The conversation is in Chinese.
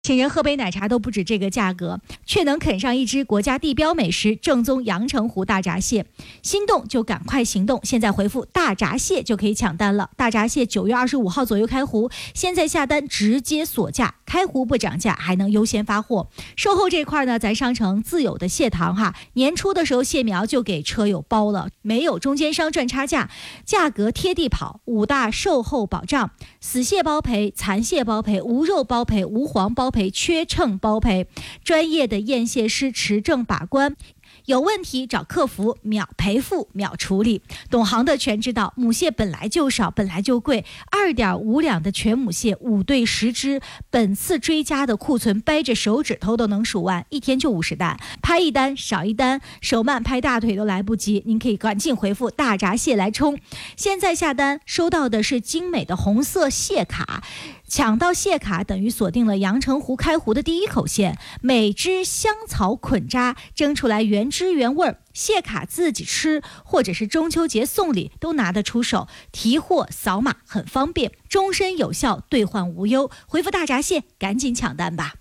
请人喝杯奶茶都不止这个价格，却能啃上一只国家地标美食正宗阳澄湖大闸蟹。心动就赶快行动，现在回复大闸蟹就可以抢单了。大闸蟹9月25号左右开湖，现在下单直接锁价，开湖不涨价，还能优先发货。售后这块呢，咱商城自有的蟹塘哈，年初的时候蟹苗就给车友包了，没有中间商赚差价，价格贴地跑，5大售后保障：死蟹包赔、残蟹包赔、无肉包赔、无黄包赔、缺秤包赔，专业的验蟹师持证把关。有问题找客服，秒赔付秒处理。懂行的全知道，母蟹本来就少，本来就贵。2.5两的全母蟹5对10只，本次追加的库存掰着手指头都能数完，一天就50单，拍一单少一单，手慢拍大腿都来不及。您可以赶紧回复大闸蟹来冲。现在下单收到的是精美的红色蟹卡，抢到蟹卡等于锁定了阳澄湖开湖的第一口蟹，每只香草捆扎，蒸出来原汁原味儿。蟹卡自己吃或者是中秋节送礼都拿得出手，提货扫码很方便，终身有效，兑换无忧。回复大闸蟹赶紧抢单吧。